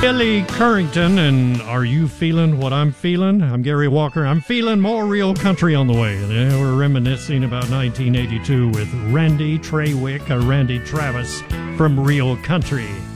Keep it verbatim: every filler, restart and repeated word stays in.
Billy Currington, and Are You Feeling What I'm Feeling? I'm Gary Walker. I'm feeling more real country on the way. Yeah, we're reminiscing about nineteen eighty-two with Randy Trawick, or Randy Travis from Real Country.